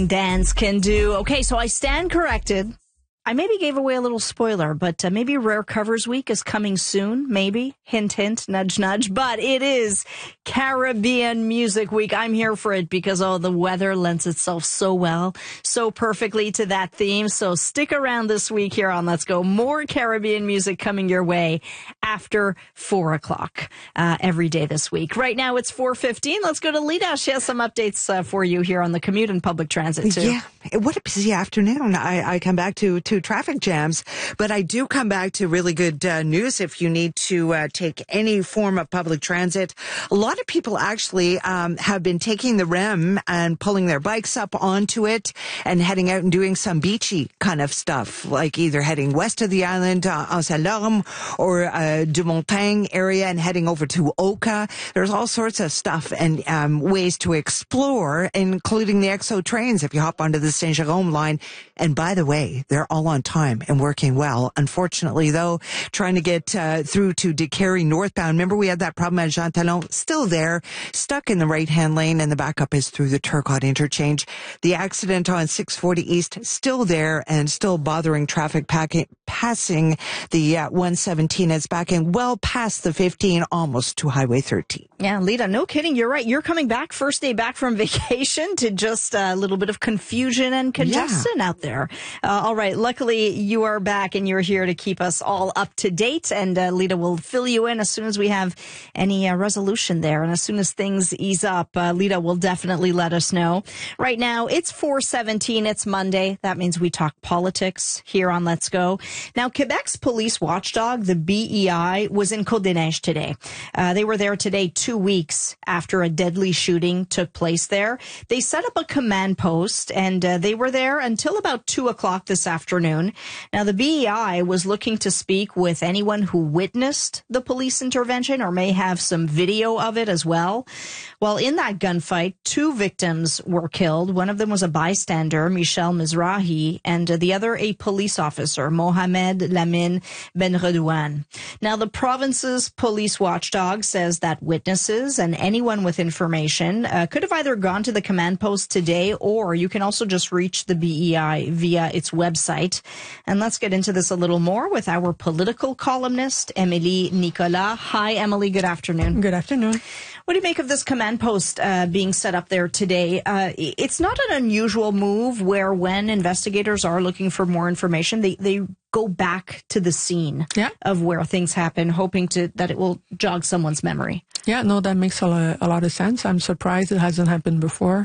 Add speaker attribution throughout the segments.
Speaker 1: Dance can do. Okay, so I stand corrected. I maybe gave away a little spoiler, but maybe Rare Covers Week is coming soon. Maybe. Hint, hint, nudge, nudge. But it is Caribbean Music Week. I'm here for it because, the weather lends itself so well, so perfectly to that theme. So stick around this week here on Let's Go. More Caribbean music coming your way after 4 o'clock every day this week. Right now it's 4:15. Let's go to Lita. She has some updates for you here on the commute and public transit too.
Speaker 2: Yeah. What a busy afternoon. I come back to traffic jams, but I do come back to really good news if you need to take any form of public transit. A lot of people actually have been taking the REM and pulling their bikes up onto it and heading out and doing some beachy kind of stuff, like either heading west of the island, Anse-à-Lorme, or de Montagne area and heading over to Oka. There's all sorts of stuff and ways to explore, including the XO trains if you hop onto the Saint-Jérôme line. And by the way, they're all on time and working well. Unfortunately, though, trying to get through to Décarie northbound. Remember, we had that problem at Jean Talon, still there, stuck in the right-hand lane, and the backup is through the Turcotte interchange. The accident on 640 East, still there and still bothering traffic passing the 117. It's backing well past the 15, almost to Highway 13.
Speaker 1: Yeah, Lita, no kidding. You're right. You're coming back, first day back from vacation, to just a little bit of confusion and congestion out there. All right. Luckily, you are back and you're here to keep us all up to date. And Lita will fill you in as soon as we have any resolution there. And as soon as things ease up, Lita will definitely let us know. Right now, it's 4:17. It's Monday. That means we talk politics here on Let's Go. Now, Quebec's police watchdog, the BEI, was in Côte-des-Neiges today. They were there today 2 weeks after a deadly shooting took place there. They set up a command post and they were there until about 2 o'clock this afternoon. Now, the BEI was looking to speak with anyone who witnessed the police intervention or may have some video of it as well. Well, in that gunfight, 2 victims were killed. One of them was a bystander, Michel Mizrahi, and the other a police officer, Mohamed Lamine Benredouane. Now, the province's police watchdog says that witnesses and anyone with information could have either gone to the command post today, or you can also just reach the BEI via its website. And let's get into this a little more with our political columnist, Emily Nicolas. Hi, Emily. Good afternoon.
Speaker 3: Good afternoon.
Speaker 1: What do you make of this command post being set up there today? It's not an unusual move where when investigators are looking for more information, they go back to the scene of where things happen, hoping that it will jog someone's memory.
Speaker 3: Yeah, no, that makes a lot of sense. I'm surprised it hasn't happened before.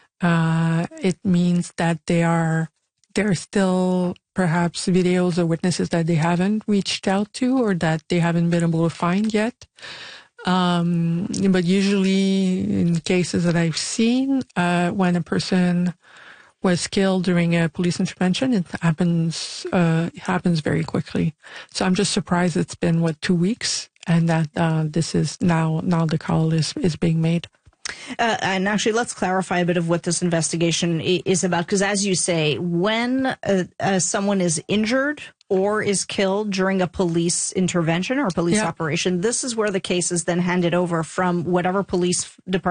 Speaker 3: It means that there are still perhaps videos or witnesses that they haven't reached out to or that they haven't been able to find yet. But usually in cases that I've seen, when a person was killed during a police intervention, it happens very quickly. So I'm just surprised it's been, 2 weeks, and that this is now the call is being made.
Speaker 1: And actually, let's clarify a bit of what this investigation is about, because as you say, when someone is injured or is killed during a police intervention or a police operation, this is where the case is then handed over from whatever police department